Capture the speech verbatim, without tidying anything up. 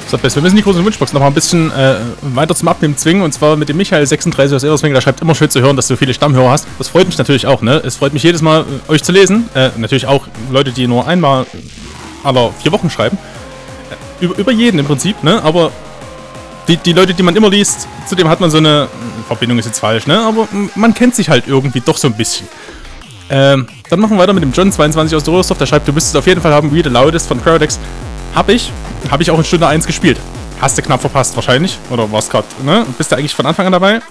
So, wir müssen die große Wunschbox noch mal ein bisschen äh, weiter zum Abnehmen zwingen. Und zwar mit dem Michael sechsunddreißig aus Eberswingen. Der schreibt immer schön zu hören, dass du viele Stammhörer hast. Das freut mich natürlich auch, ne? Es freut mich jedes Mal, äh, euch zu lesen. Äh, natürlich auch Leute, die nur einmal aller vier Wochen schreiben. Äh, über, über jeden im Prinzip, ne? Aber die, die Leute, die man immer liest, zudem hat man so eine Verbindung, ist jetzt falsch, ne? Aber man kennt sich halt irgendwie doch so ein bisschen. Ähm, dann machen wir weiter mit dem John zweiundzwanzig aus Dorosdorf. Der schreibt, du müsstest auf jeden Fall haben We the Loudest von Crowdex. Hab ich. Hab ich auch in Stunde eins gespielt. Hast du knapp verpasst wahrscheinlich. Oder warst gerade, ne? Bist du eigentlich von Anfang an dabei?